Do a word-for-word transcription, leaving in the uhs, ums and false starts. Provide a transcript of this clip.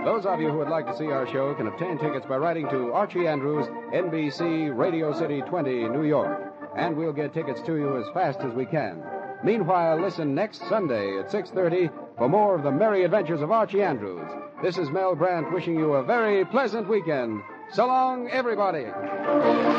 Those of you who would like to see our show can obtain tickets by writing to Archie Andrews, N B C, Radio City twenty, New York. And we'll get tickets to you as fast as we can. Meanwhile, listen next Sunday at six thirty for more of the merry adventures of Archie Andrews. This is Mel Brandt wishing you a very pleasant weekend. So long, everybody.